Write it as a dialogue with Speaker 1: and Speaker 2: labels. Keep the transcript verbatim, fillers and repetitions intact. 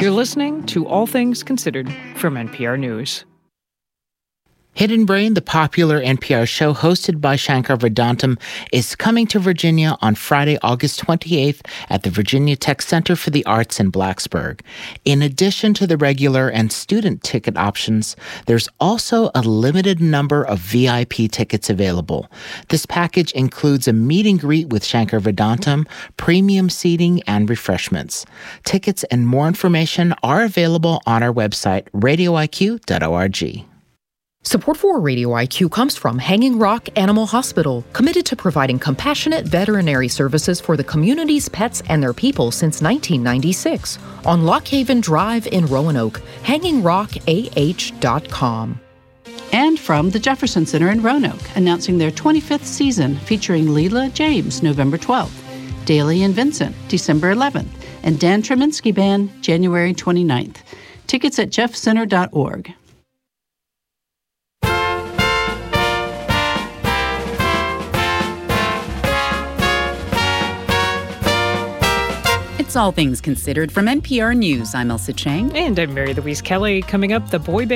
Speaker 1: You're listening to All Things Considered from N P R News.
Speaker 2: Hidden Brain, the popular N P R show hosted by Shankar Vedantam, is coming to Virginia on Friday, August twenty-eighth at the Virginia Tech Center for the Arts in Blacksburg. In addition to the regular and student ticket options, there's also a limited number of V I P tickets available. This package includes a meet and greet with Shankar Vedantam, premium seating, and refreshments. Tickets and more information are available on our website, radio I Q dot org.
Speaker 3: Support for Radio I Q comes from Hanging Rock Animal Hospital, committed to providing compassionate veterinary services for the community's pets and their people since nineteen ninety-six. On Lockhaven Drive in Roanoke, hanging rock a h dot com.
Speaker 4: And from the Jefferson Center in Roanoke, announcing their twenty-fifth season featuring Leela James, November twelfth, Daly and Vincent, December eleventh, and Dan Treminsky Band, January twenty-ninth. Tickets at jeff center dot org.
Speaker 5: All Things Considered from N P R News. I'm Elsa Chang.
Speaker 1: And I'm Mary Louise Kelly. Coming up, the boy band